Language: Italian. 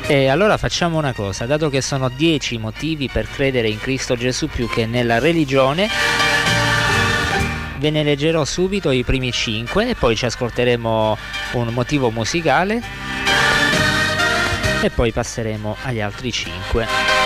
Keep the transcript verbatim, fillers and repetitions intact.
E allora facciamo una cosa, dato che sono dieci motivi per credere in Cristo Gesù più che nella religione, ve ne leggerò subito i primi cinque e poi ci ascolteremo un motivo musicale e poi passeremo agli altri cinque.